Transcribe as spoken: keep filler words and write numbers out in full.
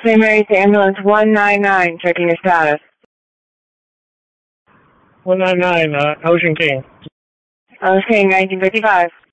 Saint Mary's Ambulance one nine nine, checking your status. one nine nine, uh, Ocean King. Ocean King, nineteen fifty-five.